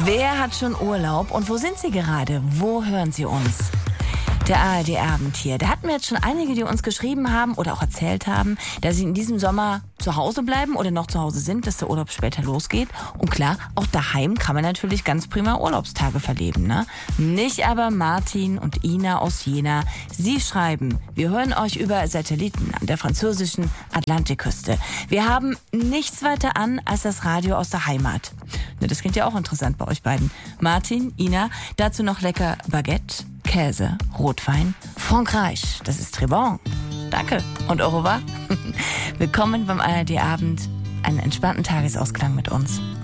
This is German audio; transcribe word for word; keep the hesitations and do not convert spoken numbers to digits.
Wer hat schon Urlaub und wo sind Sie gerade? Wo hören Sie uns? Der A R D-Abend hier. Da hatten wir jetzt schon einige, die uns geschrieben haben oder auch erzählt haben, dass sie in diesem Sommer zu Hause bleiben oder noch zu Hause sind, dass der Urlaub später losgeht. Und klar, auch daheim kann man natürlich ganz prima Urlaubstage verleben, ne? Nicht aber Martin und Ina aus Jena. Sie schreiben, wir hören euch über Satelliten an der französischen Atlantikküste. Wir haben nichts weiter an als das Radio aus der Heimat. Ne, das klingt ja auch interessant bei euch beiden. Martin, Ina, dazu noch lecker Baguette, Käse, Rotwein, Frankreich, das ist très bon. Danke und au revoir. Willkommen beim A R D-Abend. Einen entspannten Tagesausklang mit uns.